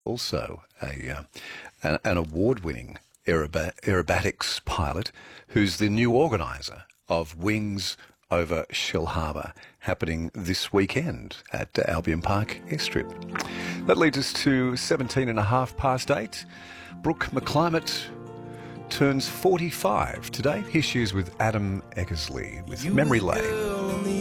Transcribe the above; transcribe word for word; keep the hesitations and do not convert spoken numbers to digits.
also a uh, an, an award-winning aeroba- aerobatics pilot who's the new organiser of Wings over Shell Harbour, happening this weekend at uh, Albion Park Airstrip. That leads us to seventeen and a half past eight. Brooke McClimate turns forty-five today. Here she is with Adam Eckersley with Memory Lane.